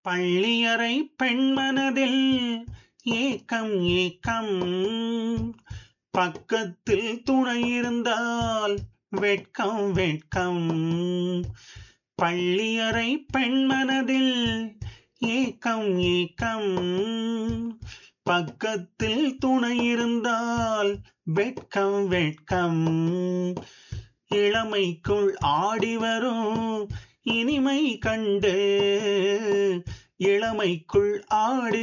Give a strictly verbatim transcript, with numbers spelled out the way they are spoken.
பள்ளியறை பெண்மனதில் ஏக்கம் ஏக்கம், பக்கத்தில் துணை இருந்தால் வெட்கம் வெட்கம். பள்ளியறை பெண்மனதில் ஏக்கம் ஏக்கம், பக்கத்தில் துணை இருந்தால் வெட்கம் வெட்கம். இளமைக்குள் ஆடி வரும் இனிமை கண்டு, இளமைக்குள் ஆடி